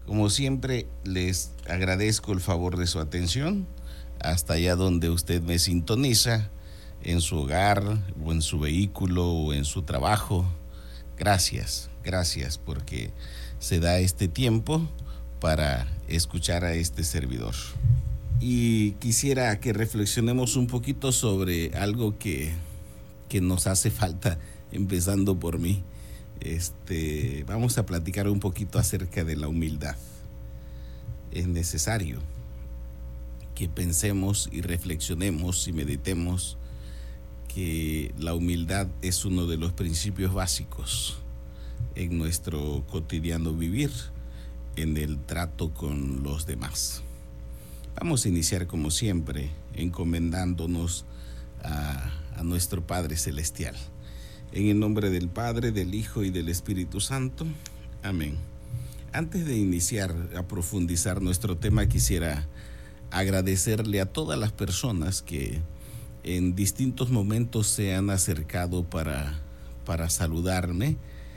Como siempre, les agradezco el favor de su atención, hasta allá donde usted me sintoniza, en su hogar, o en su vehículo, o en su trabajo. Gracias porque se da este tiempo para escuchar a este servidor. Y quisiera que reflexionemos un poquito sobre algo que nos hace falta, empezando por mí. Vamos a platicar un poquito acerca de la humildad. Es necesario que pensemos y reflexionemos y meditemos que la humildad es uno de los principios básicos en nuestro cotidiano vivir, en el trato con los demás. Vamos a iniciar como siempre encomendándonos a nuestro Padre Celestial. En el nombre del Padre, del Hijo y del Espíritu Santo. Amén. Antes de iniciar a profundizar nuestro tema, quisiera agradecerle a todas las personas que en distintos momentos se han acercado para saludarme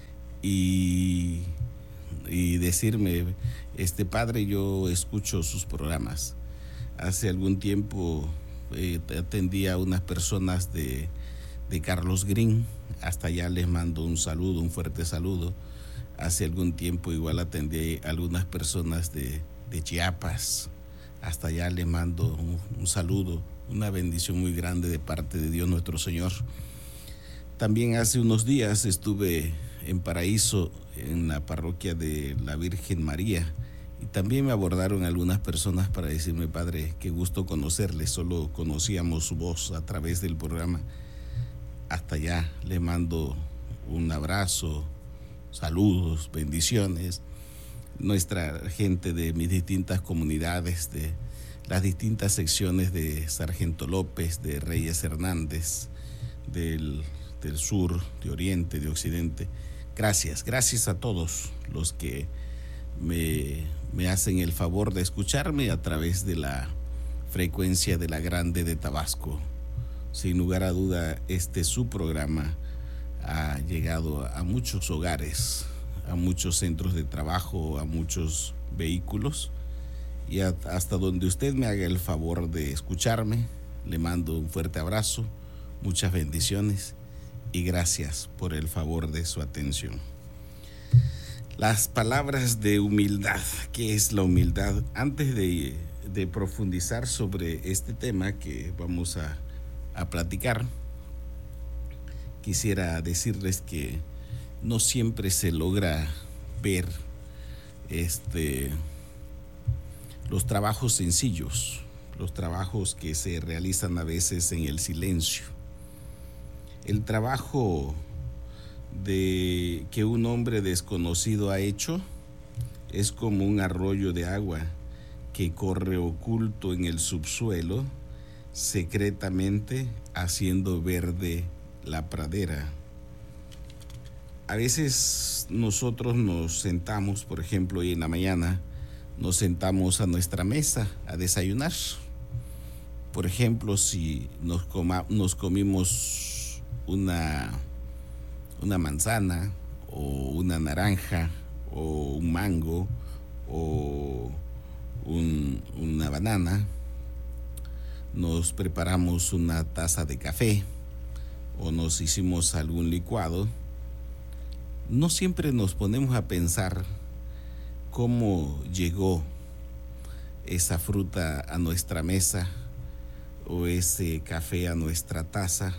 y decirme, Padre, yo escucho sus programas. Hace algún tiempo atendí a unas personas de Carlos Green, hasta allá les mando un saludo, un fuerte saludo. Hace algún tiempo igual atendí a algunas personas de Chiapas, hasta allá les mando un saludo, una bendición muy grande de parte de Dios nuestro Señor. También hace unos días estuve en Paraíso, en la parroquia de la Virgen María, y también me abordaron algunas personas para decirme, Padre, qué gusto conocerle, solo conocíamos su voz a través del programa. Hasta allá le mando un abrazo, saludos, bendiciones. Nuestra gente de mis distintas comunidades, de las distintas secciones de Sargento López, de Reyes Hernández, del sur, de oriente, de occidente. Gracias a todos los que me hacen el favor de escucharme a través de la frecuencia de la Grande de Tabasco. Sin lugar a duda, su programa ha llegado a muchos hogares, a muchos centros de trabajo, a muchos vehículos, y hasta donde usted me haga el favor de escucharme, le mando un fuerte abrazo, muchas bendiciones y gracias por el favor de su atención. Las palabras de humildad. ¿Qué es la humildad? Antes de profundizar sobre este tema que vamos a platicar, quisiera decirles que no siempre se logra ver los trabajos sencillos, los trabajos que se realizan a veces en el silencio. El trabajo que un hombre desconocido ha hecho es como un arroyo de agua que corre oculto en el subsuelo, secretamente haciendo verde la pradera. A veces nosotros nos sentamos, por ejemplo, hoy en la mañana, nos sentamos a nuestra mesa a desayunar. Por ejemplo, si nos comimos una manzana o una naranja o un mango o una banana, nos preparamos una taza de café o nos hicimos algún licuado, no siempre nos ponemos a pensar cómo llegó esa fruta a nuestra mesa o ese café a nuestra taza,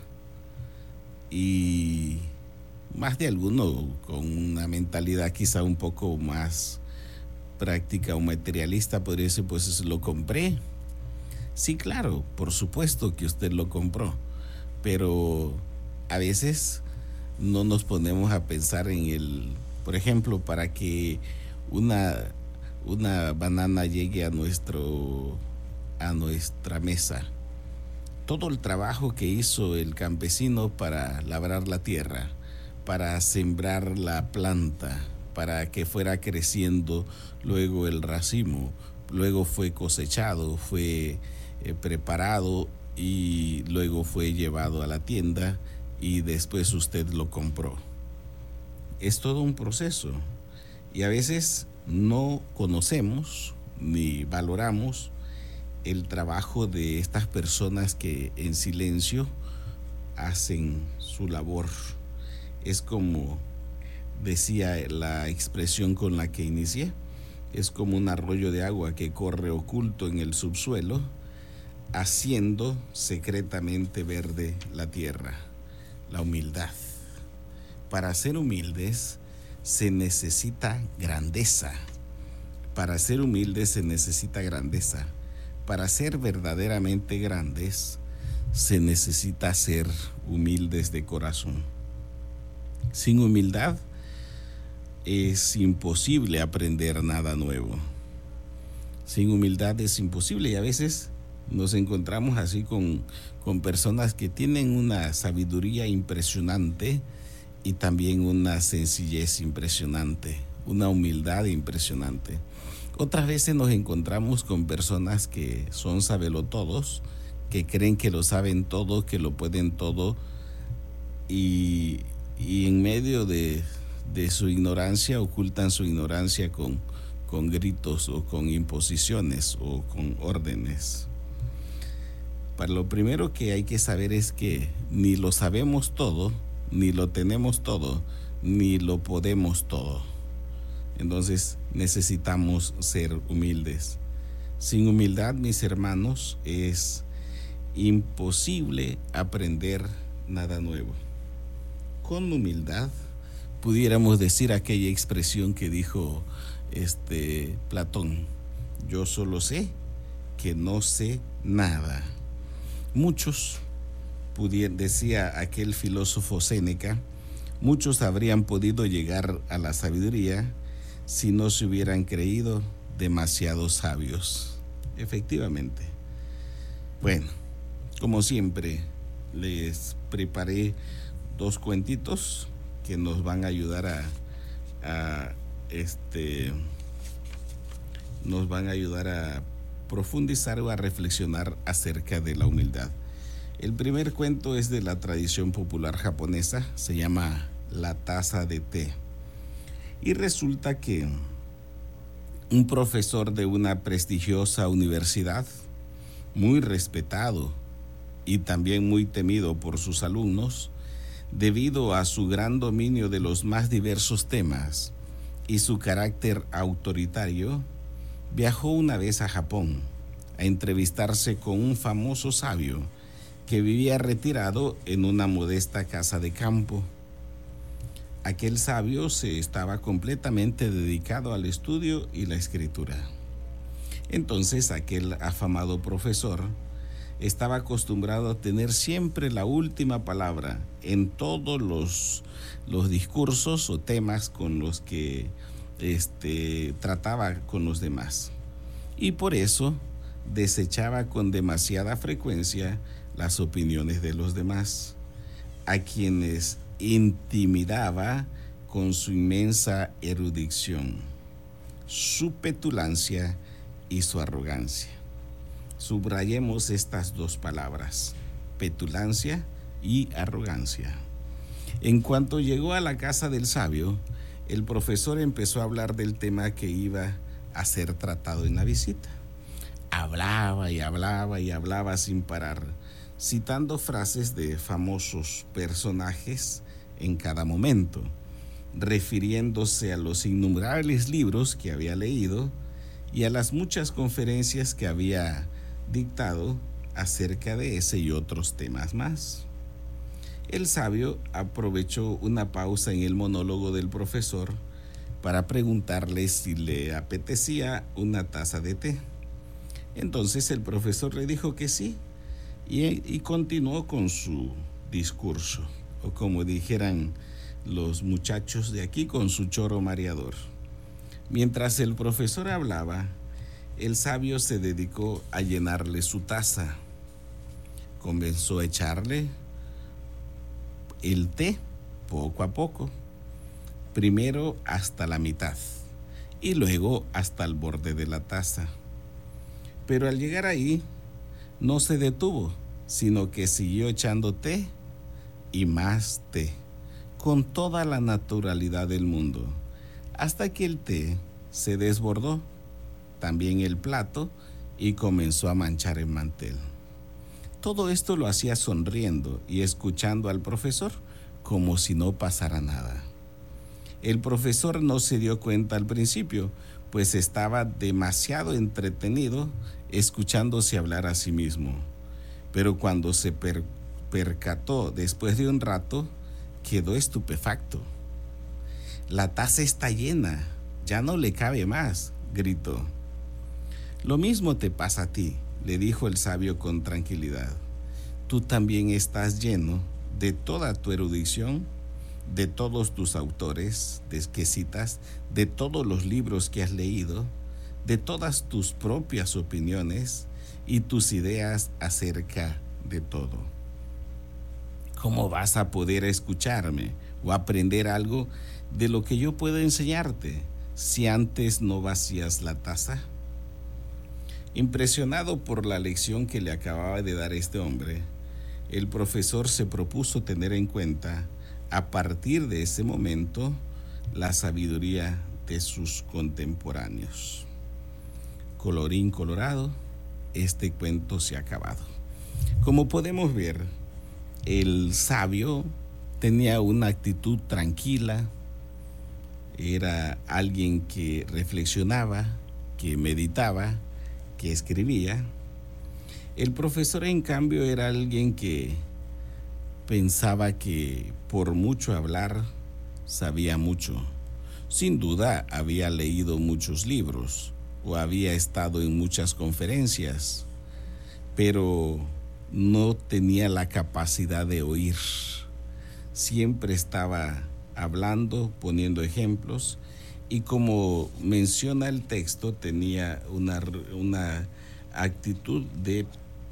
y más de alguno con una mentalidad quizá un poco más práctica o materialista podría decir, pues lo compré. Sí, claro, por supuesto que usted lo compró, pero a veces no nos ponemos a pensar por ejemplo, para que una banana llegue a nuestra mesa, todo el trabajo que hizo el campesino para labrar la tierra, para sembrar la planta, para que fuera creciendo luego el racimo, luego fue cosechado, fue preparado y luego fue llevado a la tienda y después usted lo compró. Es todo un proceso y a veces no conocemos ni valoramos el trabajo de estas personas que en silencio hacen su labor. Es como decía la expresión con la que inicié, es como un arroyo de agua que corre oculto en el subsuelo, haciendo secretamente verde la tierra. La humildad. Para ser humildes se necesita grandeza. Para ser humildes se necesita grandeza. Para ser verdaderamente grandes se necesita ser humildes de corazón. Sin humildad es imposible aprender nada nuevo. Sin humildad es imposible, y a veces nos encontramos así con personas que tienen una sabiduría impresionante y también una sencillez impresionante, una humildad impresionante. Otras veces nos encontramos con personas que son sabelotodos, que creen que lo saben todo, que lo pueden todo, y en medio de su ignorancia ocultan su ignorancia con gritos o con imposiciones o con órdenes. Para lo primero que hay que saber es que ni lo sabemos todo, ni lo tenemos todo, ni lo podemos todo. Entonces necesitamos ser humildes. Sin humildad, mis hermanos, es imposible aprender nada nuevo. Con humildad pudiéramos decir aquella expresión que dijo Platón: yo solo sé que no sé nada. Muchos, decía aquel filósofo Séneca, muchos habrían podido llegar a la sabiduría si no se hubieran creído demasiado sabios. Efectivamente. Bueno, como siempre, les preparé 2 cuentitos que nos van a ayudar a profundizar o a reflexionar acerca de la humildad. El primer cuento es de la tradición popular japonesa, se llama La taza de té. Y resulta que un profesor de una prestigiosa universidad, muy respetado y también muy temido por sus alumnos, debido a su gran dominio de los más diversos temas y su carácter autoritario, viajó una vez a Japón a entrevistarse con un famoso sabio que vivía retirado en una modesta casa de campo. Aquel sabio se estaba completamente dedicado al estudio y la escritura. Entonces aquel afamado profesor estaba acostumbrado a tener siempre la última palabra en todos los discursos o temas con los que trataba con los demás. Y por eso desechaba con demasiada frecuencia las opiniones de los demás, a quienes intimidaba con su inmensa erudición, su petulancia y su arrogancia. Subrayemos estas 2 palabras, petulancia y arrogancia. En cuanto llegó a la casa del sabio, el profesor empezó a hablar del tema que iba a ser tratado en la visita. Hablaba y hablaba y hablaba sin parar, citando frases de famosos personajes en cada momento, refiriéndose a los innumerables libros que había leído y a las muchas conferencias que había dictado acerca de ese y otros temas más. El sabio aprovechó una pausa en el monólogo del profesor para preguntarle si le apetecía una taza de té. Entonces el profesor le dijo que sí y continuó con su discurso, o como dijeran los muchachos de aquí, con su choro mareador. Mientras el profesor hablaba, el sabio se dedicó a llenarle su taza. Comenzó a echarle el té poco a poco, primero hasta la mitad y luego hasta el borde de la taza. Pero al llegar ahí, no se detuvo, sino que siguió echando té y más té, con toda la naturalidad del mundo, hasta que el té se desbordó también el plato y comenzó a manchar el mantel. Todo esto lo hacía sonriendo y escuchando al profesor como si no pasara nada. El profesor no se dio cuenta al principio, pues estaba demasiado entretenido escuchándose hablar a sí mismo. Pero cuando se percató después de un rato, quedó estupefacto. «La taza está llena, ya no le cabe más», gritó. «Lo mismo te pasa a ti», le dijo el sabio con tranquilidad. «Tú también estás lleno de toda tu erudición, de todos tus autores que citas, de todos los libros que has leído, de todas tus propias opiniones y tus ideas acerca de todo. ¿Cómo vas a poder escucharme o aprender algo de lo que yo puedo enseñarte si antes no vacías la taza?» Impresionado por la lección que le acababa de dar este hombre, el profesor se propuso tener en cuenta, a partir de ese momento, la sabiduría de sus contemporáneos. Colorín colorado, este cuento se ha acabado. Como podemos ver, el sabio tenía una actitud tranquila, era alguien que reflexionaba, que meditaba, que escribía. El profesor, en cambio, era alguien que pensaba que por mucho hablar sabía mucho. Sin duda había leído muchos libros o había estado en muchas conferencias, pero no tenía la capacidad de oír. Siempre estaba hablando, poniendo ejemplos, y como menciona el texto, tenía una actitud de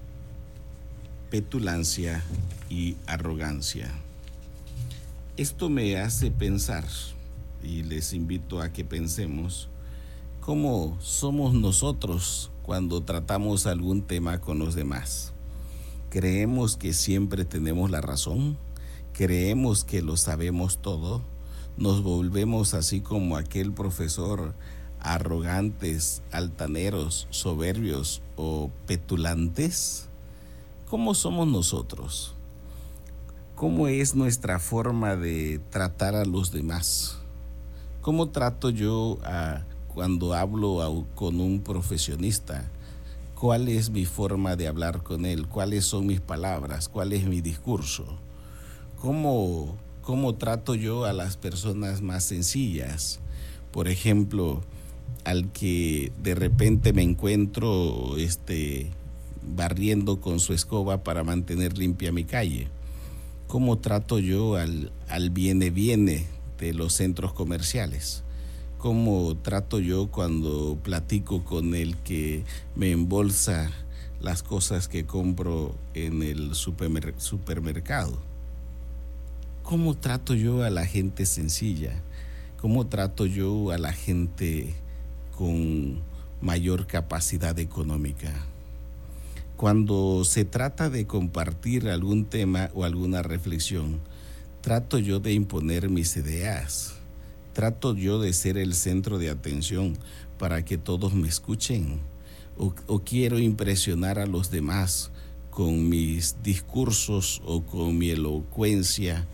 petulancia y arrogancia. Esto me hace pensar, y les invito a que pensemos, cómo somos nosotros cuando tratamos algún tema con los demás. ¿Creemos que siempre tenemos la razón? ¿Creemos que lo sabemos todo? ¿Nos volvemos así como aquel profesor, arrogantes, altaneros, soberbios o petulantes? ¿Cómo somos nosotros? ¿Cómo es nuestra forma de tratar a los demás? ¿Cómo trato yo cuando hablo con un profesionista? ¿Cuál es mi forma de hablar con él? ¿Cuáles son mis palabras? ¿Cuál es mi discurso? ¿Cómo trato yo a las personas más sencillas? Por ejemplo, al que de repente me encuentro barriendo con su escoba para mantener limpia mi calle. ¿Cómo trato yo al viene de los centros comerciales? ¿Cómo trato yo cuando platico con el que me embolsa las cosas que compro en el supermercado? ¿Cómo trato yo a la gente sencilla? ¿Cómo trato yo a la gente con mayor capacidad económica? Cuando se trata de compartir algún tema o alguna reflexión, trato yo de imponer mis ideas. Trato yo de ser el centro de atención para que todos me escuchen. O quiero impresionar a los demás con mis discursos o con mi elocuencia.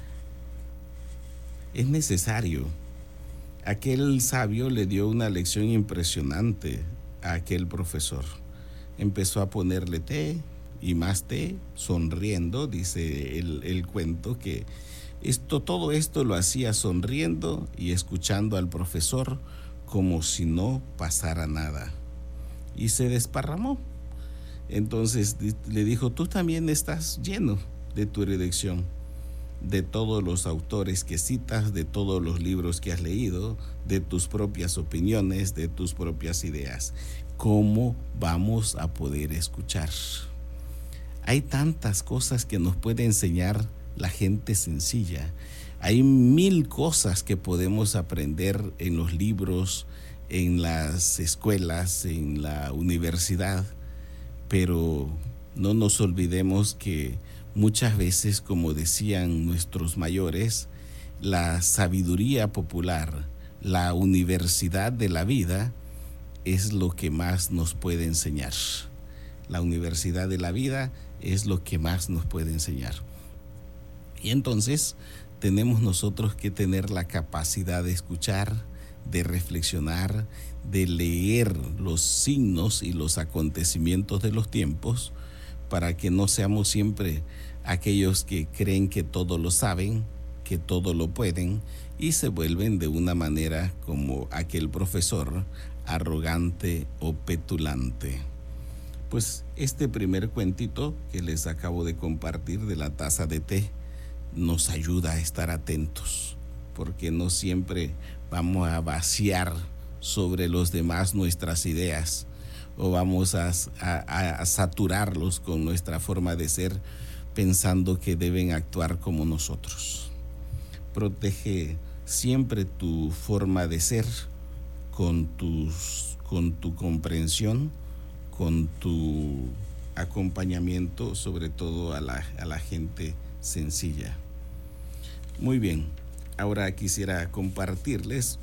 Es necesario. Aquel sabio le dio una lección impresionante a aquel profesor. Empezó a ponerle té y más té, sonriendo, dice el cuento, que todo esto lo hacía sonriendo y escuchando al profesor como si no pasara nada. Y se desparramó. Entonces le dijo: tú también estás lleno de tu erudición, de todos los autores que citas, de todos los libros que has leído, de tus propias opiniones, de tus propias ideas. ¿Cómo vamos a poder escuchar? Hay tantas cosas que nos puede enseñar la gente sencilla. Hay 1000 cosas que podemos aprender en los libros, en las escuelas, en la universidad, pero no nos olvidemos que muchas veces, como decían nuestros mayores, la sabiduría popular la universidad de la vida es lo que más nos puede enseñar. La universidad de la vida es lo que más nos puede enseñar. Y entonces tenemos nosotros que tener la capacidad de escuchar, de reflexionar, de leer los signos y los acontecimientos de los tiempos, para que no seamos siempre aquellos que creen que todo lo saben, que todo lo pueden, y se vuelven de una manera como aquel profesor arrogante o petulante. Pues este primer cuentito que les acabo de compartir de la taza de té nos ayuda a estar atentos, porque no siempre vamos a vaciar sobre los demás nuestras ideas o vamos a saturarlos con nuestra forma de ser, pensando que deben actuar como nosotros. Protege siempre tu forma de ser con tu comprensión, con tu acompañamiento, sobre todo a la gente sencilla. Muy bien, ahora quisiera compartirles